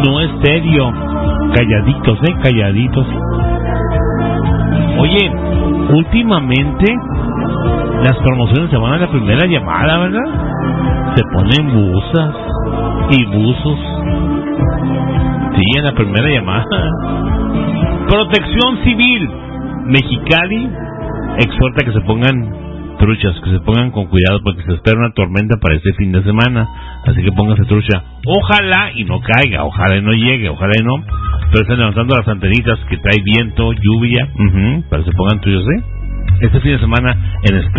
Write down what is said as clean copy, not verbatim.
No estéreo. Calladitos, calladitos. Oye, últimamente las promociones se van a la primera llamada, ¿verdad? Se ponen busas y buzos. Sí, en la primera llamada. Protección Civil Mexicali exhorta que se pongan truchas, que se pongan con cuidado porque se espera una tormenta para este fin de semana, así que pónganse trucha. Ojalá y no caiga, ojalá y no llegue, ojalá y no, pero están levantando las antenitas que trae viento, lluvia, para que se pongan truchas, Este fin de semana en